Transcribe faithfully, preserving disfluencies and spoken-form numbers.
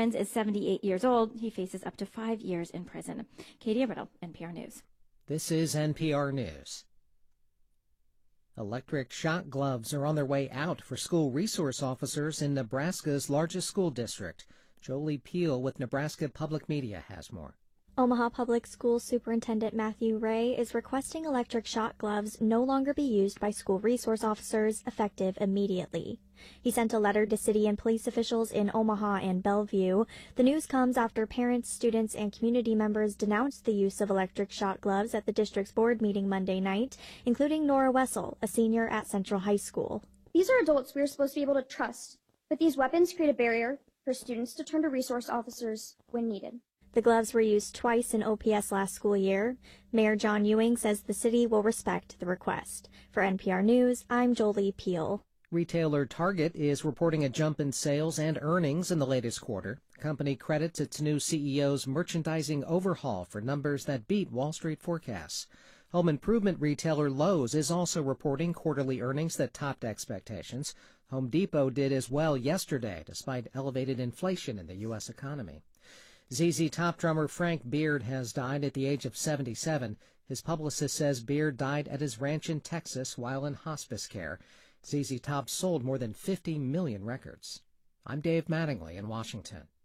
Simmons is seventy-eight years old. He faces up to five years in prison. Katie Riddle, N P R News. This is N P R News. Electric shock gloves are on their way out for school resource officers in Nebraska's largest school district. Jolie Peel with Nebraska Public Media has more. Omaha Public Schools Superintendent Matthew Ray is requesting electric shock gloves no longer be used by school resource officers effective immediately. He sent a letter to city and police officials in Omaha and Bellevue. The news comes after parents, students, and community members denounced the use of electric shock gloves at the district's board meeting Monday night, including Nora Wessel, a senior at Central High School. These are adults we are supposed to be able to trust, but these weapons create a barrier for students to turn to resource officers when needed. The gloves were used twice in O P S last school year. Mayor John Ewing says the city will respect the request. For N P R News, I'm Jolie Peel. Retailer Target is reporting a jump in sales and earnings in the latest quarter. The company credits its new C E O's merchandising overhaul for numbers that beat Wall Street forecasts. Home improvement retailer Lowe's is also reporting quarterly earnings that topped expectations. Home Depot did as well yesterday, despite elevated inflation in the U S economy. Z Z Top drummer Frank Beard has died at the age of seventy-seven. His publicist says Beard died at his ranch in Texas while in hospice care. Z Z Top sold more than fifty million records. I'm Dave Mattingly in Washington.